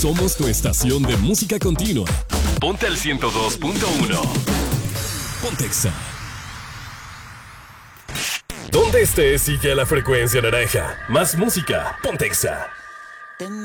Somos tu estación de música continua. Ponte al 102.1. Pontexa. Donde estés, sigue a la frecuencia naranja. Más música. Pontexa.